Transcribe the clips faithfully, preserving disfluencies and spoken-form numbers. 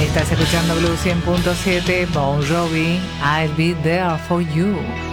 Estás escuchando Blue cien punto siete, Bon Jovi, I'll Be There For You.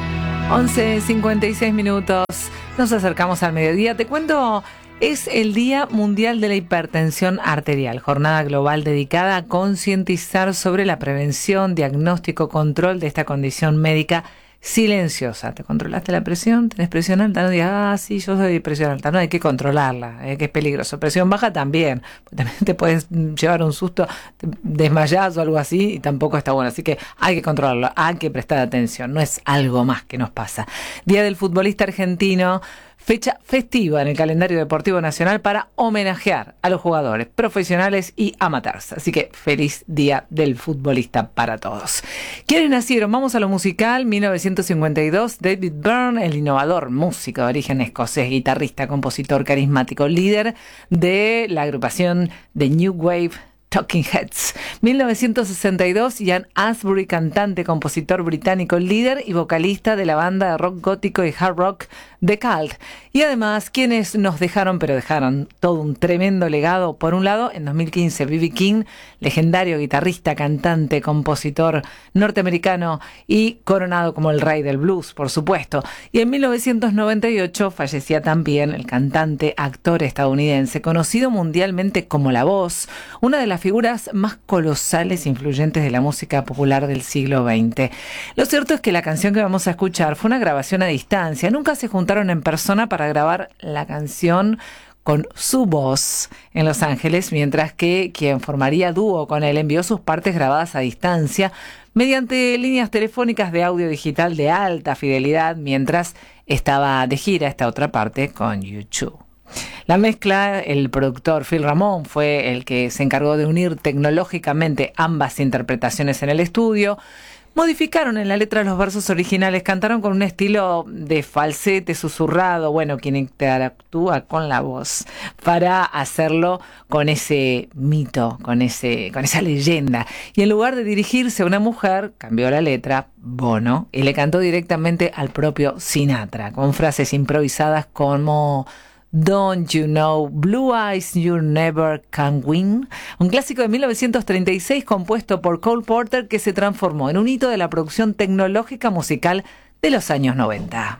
once cincuenta y seis minutos, nos acercamos al mediodía. Te cuento, es el Día Mundial de la Hipertensión Arterial, jornada global dedicada a concientizar sobre la prevención, diagnóstico, control de esta condición médica silenciosa. ¿Te controlaste la presión? ¿Tenés presión alta? No digas, ah, sí, yo soy de presión alta. No, hay que controlarla, eh, que es peligroso. Presión baja también. También te puedes llevar un susto, te desmayás o algo así, y tampoco está bueno. Así que hay que controlarlo, hay que prestar atención. No es algo más que nos pasa. Día del Futbolista Argentino. Fecha festiva en el calendario deportivo nacional para homenajear a los jugadores profesionales y amateurs. Así que feliz Día del Futbolista para todos. ¿Quiénes nacieron? Vamos a lo musical. mil novecientos cincuenta y dos, David Byrne, el innovador, músico de origen escocés, guitarrista, compositor carismático, líder de la agrupación de New Wave Talking Heads. mil novecientos sesenta y dos, Ian Astbury, cantante, compositor británico, líder y vocalista de la banda de rock gótico y hard rock The Cult. Y además, quienes nos dejaron, pero dejaron todo un tremendo legado. Por un lado, en dos mil quince, B B King, legendario guitarrista, cantante, compositor norteamericano y coronado como el rey del blues, por supuesto. Y en mil novecientos noventa y ocho fallecía también el cantante, actor estadounidense, conocido mundialmente como La Voz, una de las figuras más colosales e influyentes de la música popular del siglo veinte. Lo cierto es que la canción que vamos a escuchar fue una grabación a distancia. Nunca se juntaron en persona para grabar la canción con su voz en Los Ángeles, mientras que quien formaría dúo con él envió sus partes grabadas a distancia mediante líneas telefónicas de audio digital de alta fidelidad, mientras estaba de gira esta otra parte con YouTube. La mezcla, el productor Phil Ramone fue el que se encargó de unir tecnológicamente ambas interpretaciones en el estudio. Modificaron en la letra los versos originales, cantaron con un estilo de falsete susurrado, bueno, quien interactúa con la voz, para hacerlo con ese mito, con ese, con esa leyenda. Y en lugar de dirigirse a una mujer, cambió la letra, Bono, y le cantó directamente al propio Sinatra, con frases improvisadas como Don't You Know, Blue Eyes You Never Can Win, un clásico de mil novecientos treinta y seis compuesto por Cole Porter que se transformó en un hito de la producción tecnológica musical de los años noventa.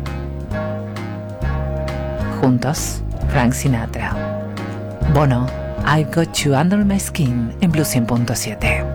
Juntos, Frank Sinatra. Bono, I've Got You Under My Skin en Blue cien punto siete.